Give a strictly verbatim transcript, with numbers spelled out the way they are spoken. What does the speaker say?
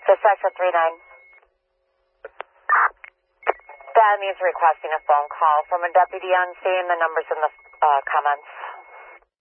Dispatch for three nine. That means requesting a phone call from a deputy on scene. The number's in the uh, comments.